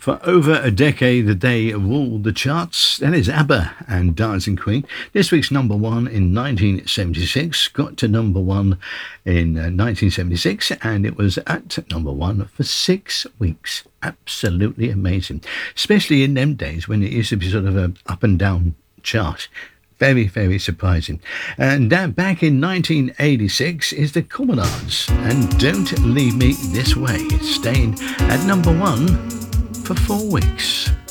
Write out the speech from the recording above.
For over a decade, they ruled the charts. That is ABBA and Dancing Queen. This week's number one in 1976 got to number one in 1976, and it was at number one for 6 weeks. Absolutely amazing, especially in them days when it used to be sort of an up and down chart. Very, very surprising. And that back in 1986 is the Commonards and Don't Leave Me This Way, staying at number one for 4 weeks.